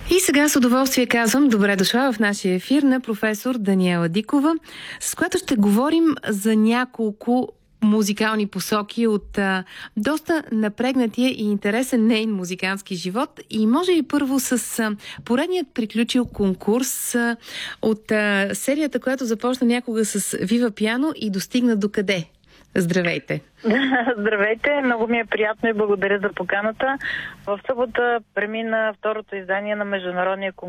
И сега с удоволствие казвам добре дошла в нашия ефир на професор Даниела Дикова, с която ще говорим за няколко музикални посоки от доста напрегнатия и интересен нейн музикантски живот. И може и първо с поредният приключил конкурс от серията, която започна някога с Viva Piano и достигна до къде? Здравейте! Здравейте! Много ми е приятно и благодаря за поканата. В събота премина второто издание на международния конкурс